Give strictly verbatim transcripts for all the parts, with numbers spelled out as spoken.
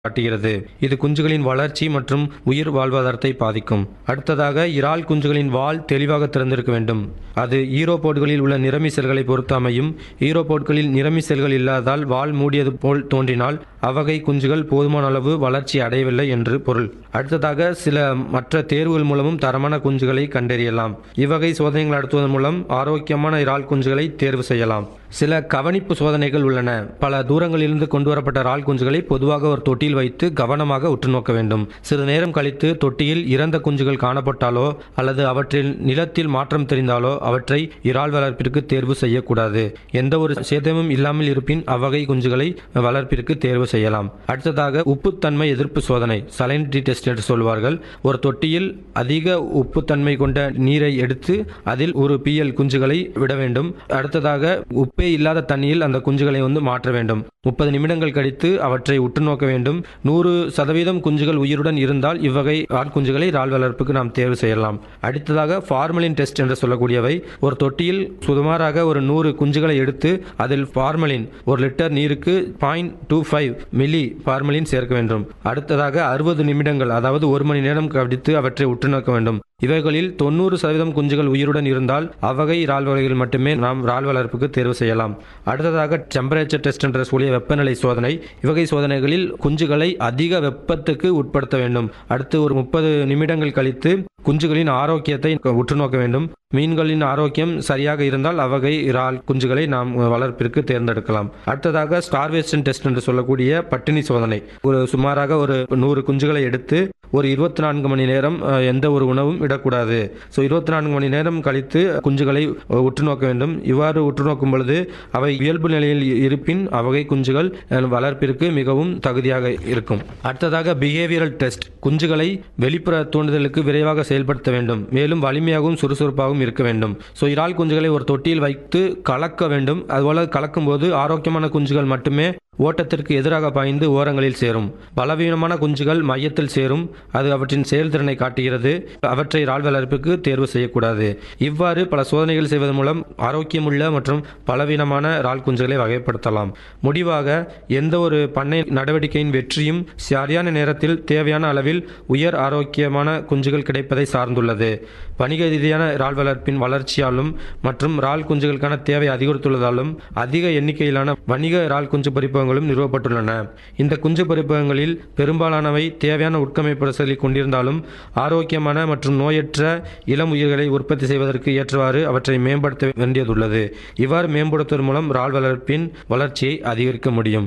காட்டுகிறது. இது குஞ்சுகளின் வளர்ச்சி மற்றும் உயிர் வாழ்வாதாரத்தை பாதிக்கும். அடுத்ததாக, இறால் குஞ்சுகளின் வால் தெளிவாக திறந்திருக்க வேண்டும். அது ஈரோபோட்களில் உள்ள நிறமி செல்களை பொறுத்து அமையும். ஈரோபோட்களில் நிறமி செல்கள் இல்லாததால் வால் மூடியது போல் தோன்றினால் அவ்வகை குஞ்சுகள் போதுமான அளவு வளர்ச்சி அடையவில்லை என்று பொருள். அடுத்ததாக, சில மற்ற தேர்வுகள் மூலமும் தரமான குஞ்சுகளை கண்டறியலாம். இவ்வகை சோதனைகள் நடத்துவதன் மூலம் ஆரோக்கியமான இறால் குஞ்சுகளை தேர்வு செய்யலாம். சில கவனிப்பு சோதனைகள் உள்ளன. பல தூரங்களிலிருந்து கொண்டுவரப்பட்ட இறால் குஞ்சுகளை பொதுவாக ஒரு தொட்டியில் வைத்து கவனமாக உற்று நோக்க வேண்டும். சிறிது நேரம் கழித்து தொட்டியில் இறந்த குஞ்சுகள் காணப்பட்டாலோ அல்லது அவற்றில் நிலத்தில் மாற்றம் தெரிந்தாலோ அவற்றை இறால் வளர்ப்பிற்கு தேர்வு செய்யக்கூடாது. எந்த ஒரு சேதமும் இல்லாமல் இருப்பின் அவ்வகை குஞ்சுகளை வளர்ப்பிற்கு தேர்வு செய்யலாம். அடுத்ததாக, உப்புத்தன்மை எதிர்ப்பு சோதனை, சலைனிட்டி டெஸ்ட் என்று சொல்வார்கள். ஒரு தொட்டியில் அதிக உப்புத்தன்மை கொண்ட நீரை எடுத்து அதில் ஒரு பிஎல் குஞ்சுகளை விட வேண்டும். அடுத்ததாக, உப்பே இல்லாத தண்ணியில் அந்த குஞ்சுகளை வந்து மாற்ற வேண்டும். முப்பது நிமிடங்கள் கழித்து அவற்றை உற்று நோக்க வேண்டும். நூறு சதவீதம் குஞ்சுகள் உயிருடன் இருந்தால் இவ்வகை இறால் குஞ்சுகளை இறால் வளர்ப்புக்கு நாம் தேர்வு செய்யலாம். அடுத்ததாக, ஃபார்மலின் டெஸ்ட் என்று சொல்லக்கூடியவை. ஒரு தொட்டியில் சுமாராக ஒரு நூறு குஞ்சுகளை எடுத்து அதில் ஃபார்மலின் ஒரு லிட்டர் நீருக்கு point two five milli formalin சேர்க்க வேண்டும். அடுத்ததாக, அறுபது நிமிடங்கள் அதாவது ஒரு மணி நேரம் கழித்து அவற்றை உற்று நோக்க வேண்டும். இவைகளில் தொண்ணூறு சதவீதம் குஞ்சுகள் உயிருடன் இருந்தால் அவ்வகை இறால் வகைகள் மட்டுமே நாம் இறால் வளர்ப்புக்கு தேர்வு செய்யலாம். அடுத்ததாக, டெம்பரேச்சர் டெஸ்ட் என்ற சொல்லிய வெப்பநிலை சோதனை. இவ்வகை சோதனைகளில் குஞ்சுகளை அதிக வெப்பத்துக்கு உட்படுத்த வேண்டும். அடுத்து ஒரு முப்பது நிமிடங்கள் கழித்து குஞ்சுகளின் ஆரோக்கியத்தை உற்று நோக்க வேண்டும். மீன்களின் ஆரோக்கியம் சரியாக இருந்தால் அவ்வகை இறால் குஞ்சுகளை நாம் வளர்ப்பிற்கு தேர்ந்தெடுக்கலாம். அடுத்ததாக, ஸ்டார்வேஷன் டெஸ்ட் என்று சொல்லக்கூடிய பட்டினி சோதனை. ஒரு சுமாராக ஒரு நூறு குஞ்சுகளை எடுத்து ஒரு இருபத்தி நான்கு மணி நேரம் எந்த ஒரு உணவும் இடக்கூடாது. ஸோ இருபத்தி நான்கு மணி நேரம் கழித்து குஞ்சுகளை உற்று நோக்க வேண்டும். இவ்வாறு உற்று நோக்கும் பொழுது அவை இயல்பு நிலையில் இருப்பின் அவ்வகை குஞ்சுகள் வளர்ப்பிற்கு மிகவும் தகுதியாக இருக்கும். அடுத்ததாக, பிஹேவியரல் டெஸ்ட். குஞ்சுகளை வெளிப்புற தூண்டுதலுக்கு விரைவாக செயல்படுத்த வேண்டும். மேலும் வலிமையாகவும் சுறுசுறுப்பாகவும் இருக்க வேண்டும். ஸோ இறால் குஞ்சுகளை ஒரு தொட்டியில் வைத்து கலக்க வேண்டும். அதுபோல கலக்கும் போது ஆரோக்கியமான குஞ்சுகள் மட்டுமே ஓட்டத்திற்கு எதிராக பாய்ந்து ஓரங்களில் சேரும். பலவீனமான குஞ்சுகள் மையத்தில் சேரும். அது அவற்றின் செயல்திறனை காட்டுகிறது. அவற்றை இறால் வளர்ப்புக்கு தேர்வு செய்யக்கூடாது. இவ்வாறு பல சோதனைகள் செய்வதன் மூலம் ஆரோக்கியமுள்ள மற்றும் பலவீனமான இறால் குஞ்சுகளை வகைப்படுத்தலாம். முடிவாக, எந்த ஒரு பண்ணை நடவடிக்கையின் வெற்றியும் சரியான நேரத்தில் தேவையான அளவில் உயர் ஆரோக்கியமான குஞ்சுகள் கிடைப்பதை சார்ந்துள்ளது. வணிக ரீதியான இறால் வளர்ப்பின் வளர்ச்சியாலும் மற்றும் இறால் குஞ்சுகளுக்கான தேவை அதிகரித்துள்ளதாலும் அதிக எண்ணிக்கையிலான வணிக இறால் குஞ்சு பறிப்பகங்களும் நிறுவப்பட்டுள்ளன. இந்த குஞ்சு பறிப்பகங்களில் பெரும்பாலானவை தேவையான உட்கமைப்பு வசதிகளை கொண்டிருந்தாலும் ஆரோக்கியமான மற்றும் நோயற்ற இளம் உயிர்களை உற்பத்தி செய்வதற்கு ஏற்றவாறு அவற்றை மேம்படுத்த வேண்டியதுள்ளது. இவ்வாறு மேம்படுத்துவதன் மூலம் இறால் வளர்ப்பின் வளர்ச்சியை அதிகரிக்க முடியும்.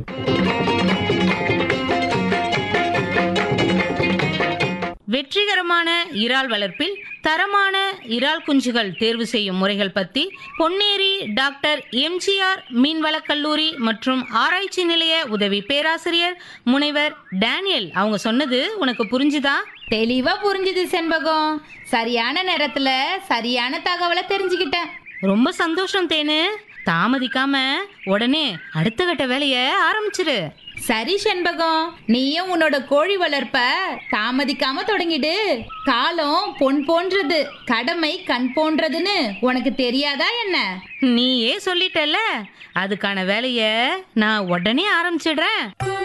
வெற்றிகரமான இறால் வளர்ப்பில் தரமான இறால் குஞ்சுகள் தேர்வு செய்யும் முறைகள் பத்தி பொன்னேரி டாக்டர் எம்ஜிஆர் மீன்வளக் கல்லூரி மற்றும் ஆராய்ச்சி நிலைய உதவி பேராசிரியர் முனைவர் டேனியல் அவங்க சொன்னது உனக்கு புரிஞ்சுதா? தெளிவா புரிஞ்சுது செண்பகம். சரியான நேரத்துல சரியான தகவலை தெரிஞ்சுக்கிட்டேன். ரொம்ப சந்தோஷம் தேனு. தாமதிக்காம உடனே அடுத்த கட்ட வேலைய ஆரம்பிச்சிரு. சரி செண்பகம், நீயும் உன்னோட கோழி வளர்ப்ப தாமதிக்காம தொடங்கிடு. காலம் பொன் போன்றது, கடமை கண் போன்றதுன்னு உனக்கு தெரியாதா என்ன? நீயே சொல்லிட்டல, அதுக்கான வேலைய நான் உடனே ஆரம்பிச்சிடுறேன்.